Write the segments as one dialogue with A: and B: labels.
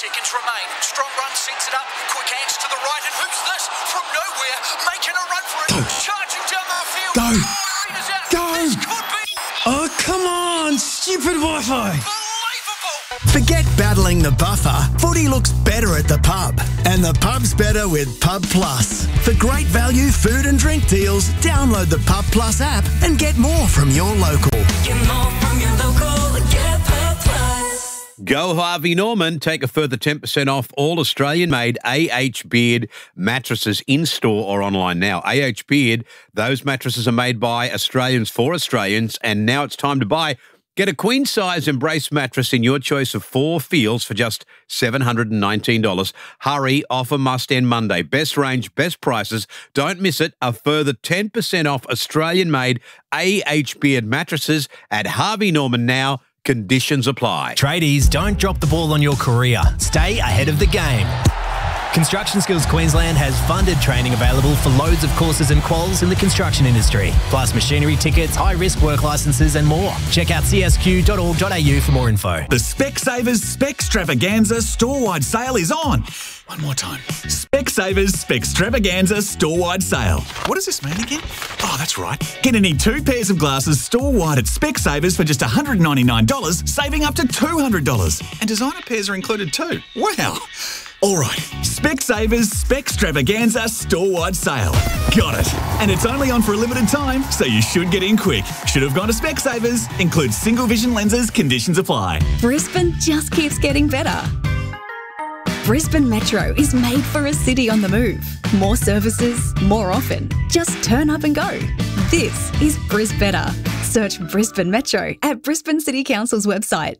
A: seconds remain. Strong run sends it up. Quick hands to the right. And who's this? From nowhere, making a run for it. Charging down the field.
B: Go.
A: Arena's out.
B: Go.
A: This could be
B: Oh, come on, stupid Wi-Fi.
A: unbelievable.
C: Forget battling the buffer. Footy looks better at the pub. And the pub's better with Pub Plus. For great value food and drink deals, download the Pub Plus app and get more from your local.
D: Get more from your local, get Pub Plus.
E: Go Harvey Norman. Take a further 10% off all Australian-made AH Beard mattresses in-store or online now. AH Beard, those mattresses are made by Australians for Australians, and now it's time to buy. Get a queen-size Embrace mattress in your choice of 4 feels for just $719. Hurry, offer must end Monday. Best range, best prices. Don't miss it. A further 10% off Australian-made AH Beard mattresses at Harvey Norman now. Conditions apply.
F: Tradies, don't drop the ball on your career. Stay ahead of the game. Construction Skills Queensland has funded training available for loads of courses and quals in the construction industry, plus machinery tickets, high-risk work licences and more. Check out csq.org.au for more info.
G: The Specsavers Specstravaganza store-wide sale is on. One more time. Specsavers Specstravaganza store-wide sale. What does this mean again? Oh, that's right. Get any 2 pairs of glasses store-wide at Specsavers for just $199, saving up to $200. And designer pairs are included too. Wow. All right, Specsavers Specstravaganza store-wide sale. Got it. And it's only on for a limited time, so you should get in quick. Should have gone to Specsavers. Includes single vision lenses. Conditions apply.
H: Brisbane just keeps getting better. Brisbane Metro is made for a city on the move. More services, more often. Just turn up and go. This is Brisbetter. Search Brisbane Metro at Brisbane City Council's website.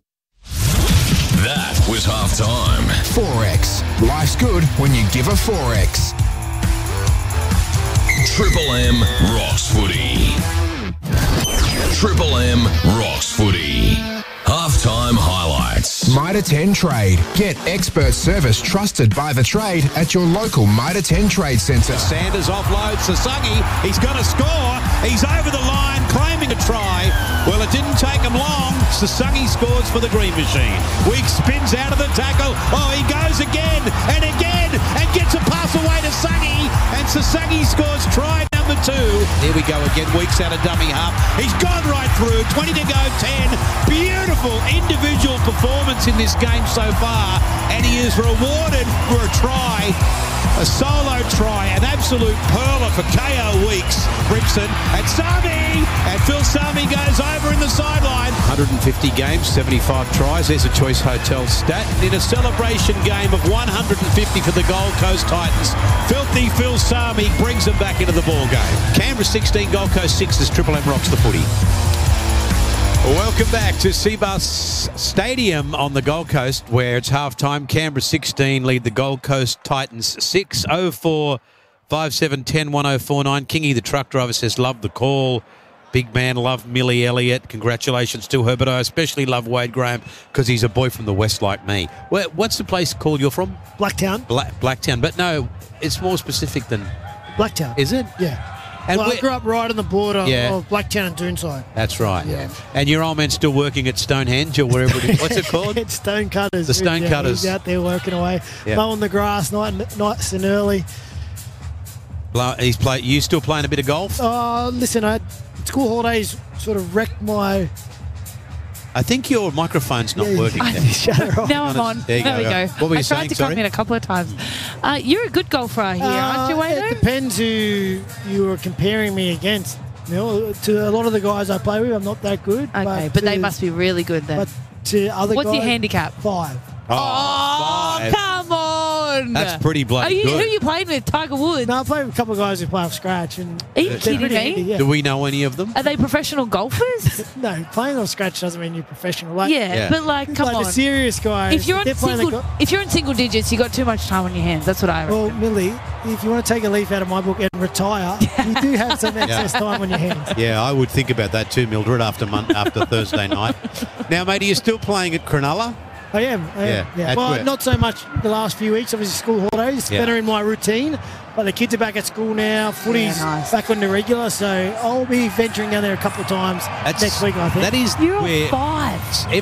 I: That was halftime.
J: Forex. Life's good when you give a Forex.
I: Triple M rocks footy. Triple M rocks footy. Halftime highlights.
J: Mitre 10 Trade. Get expert service trusted by the trade at your local Mitre 10 Trade Centre.
K: Sanders offloads Sasangi. He's going to score. He's over the line, claiming a try. Well, it didn't take him long. Sasangi scores for the Green Machine. Weeks spins out of the tackle. Oh, he goes again and gets a pass away to Sasangi. And Sasangi scores try number 2. Here we go again. Weeks out of dummy half. He's gone right through. 20 to go, 10. Beautiful individual performance in this game so far. And he is rewarded for a try. A solo try, an absolute perler for KO Weeks. Brixton and Sami, and Phil Sami goes over in the sideline. 150 games, 75 tries. There's a Choice Hotel stat. In a celebration game of 150 for the Gold Coast Titans, filthy Phil Sami brings them back into the ball game. Canberra 16, Gold Coast 6 as Triple M rocks the footy. Welcome back to Cbus Stadium on the Gold Coast, where it's halftime. Canberra 16 lead the Gold Coast Titans 6-04 5710 1049. Kingy, the truck driver, says, love the call. Big man, love Millie Elliott. Congratulations to her, but I especially love Wade Graham because he's a boy from the West like me. What's the place called you're from?
L: Blacktown.
E: Blacktown, but no, it's more specific than...
L: Blacktown.
E: Is it?
L: Yeah.
E: And
L: I grew up right on the border of Blacktown and Doonside.
E: That's right.
L: Yeah.
E: And your old man's still working at Stonehenge or wherever it is. What's it called?
L: It's Stonecutters.
E: The Stonecutters.
L: He's out there working away, mowing the grass nice and early.
E: You still playing a bit of golf?
L: Listen, school holidays sort of wrecked my...
E: I think your microphone's not working.
M: Now I'm on.
E: There
M: we go.
E: What were you
M: I tried
E: saying,
M: to come in a couple of times. You're a good golfer here, aren't you, Wayne?
L: It depends who you were comparing me against. You know, to a lot of the guys I play with, I'm not that good.
M: Okay, but they must be really good then.
L: But to other guys...
M: What's your handicap?
L: 5.
M: Oh, 5. Come on.
E: That's pretty bloody good.
M: Who are you playing with? Tiger Woods?
L: No, I play with a couple of guys who play off scratch. And
M: are you kidding me?
L: Yeah.
E: Do we know any of them?
M: Are they professional golfers?
L: No, playing off scratch doesn't mean you're professional.
M: But come on.
L: The serious guys.
M: If you're in single digits, you got too much time on your hands. That's what I reckon.
L: Well, Millie, if you want to take a leaf out of my book and retire, you do have some excess time on your hands.
E: Yeah, I would think about that too, Mildred, after Thursday night. Now, mate, are you still playing at Cronulla?
L: I am. Yeah. Well, not so much the last few weeks. Obviously, school holidays. It's better in my routine. But the kids are back at school now. Footy's back on the regular. So I'll be venturing down there a couple of times next week, I think.
E: That is
M: You're
E: where
M: 5.